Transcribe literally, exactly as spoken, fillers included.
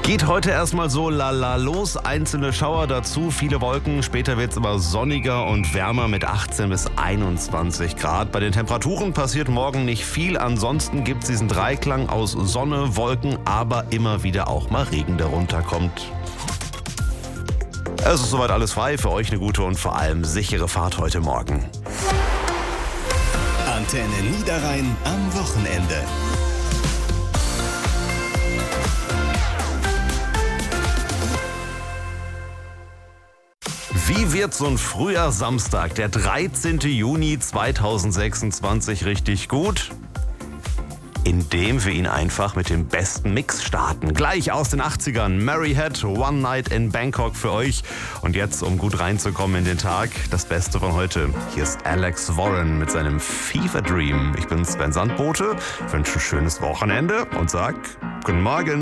Geht heute erstmal so lala los, einzelne Schauer dazu, viele Wolken, später wird es immer sonniger und wärmer mit achtzehn bis einundzwanzig Grad. Bei den Temperaturen passiert morgen nicht viel, ansonsten gibt es diesen Dreiklang aus Sonne, Wolken, aber immer wieder auch mal Regen, der runterkommt. Es ist soweit alles frei, für euch eine gute und vor allem sichere Fahrt heute Morgen. Antenne Niederrhein am Wochenende. Wie wird so ein früher Samstag, der dreizehnten Juni zweitausendsechsundzwanzig, richtig gut? Indem wir ihn einfach mit dem besten Mix starten. Gleich aus den achtzigern. Mary Had, One Night in Bangkok für euch. Und jetzt, um gut reinzukommen in den Tag, das Beste von heute. Hier ist Alex Warren mit seinem Fever Dream. Ich bin Sven Sandbote, wünsche ein schönes Wochenende und sag guten Morgen.